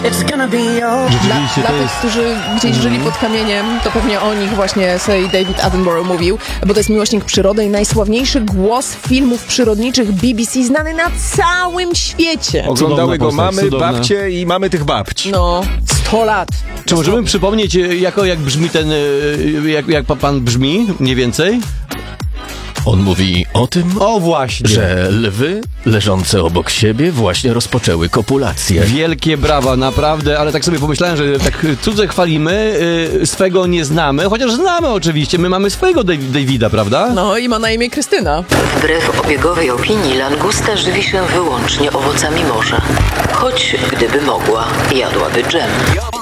Dla tych, którzy gdzieś żyli pod kamieniem, to pewnie o nich właśnie Sir David Attenborough mówił, bo to jest miłośnik przyrody i najsławniejszy głos filmów przyrodniczych BBC, znany na całym świecie. Oglądały go postać, mamy, cudowna. babcie i mamy tych babci. No, 100 lat. Czy możemy przypomnieć, jak brzmi ten, jak pan brzmi, mniej więcej? On mówi o tym, O właśnie. że lwy leżące obok siebie właśnie rozpoczęły kopulację. Wielkie brawa, naprawdę, ale tak sobie pomyślałem, że tak cudze chwalimy, swego nie znamy, chociaż znamy oczywiście, my mamy swojego Davida, prawda? No i ma na imię Krystyna. Wbrew obiegowej opinii langusta żywi się wyłącznie owocami morza. Choć gdyby mogła, jadłaby dżem.